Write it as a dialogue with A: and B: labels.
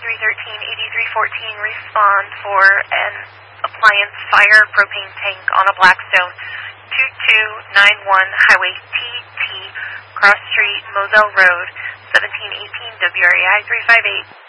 A: 8313-8314, respond for an appliance fire propane tank on a Blackstone, 2291 Highway TT, Cross Street, Moselle Road, 1718 WREI 358.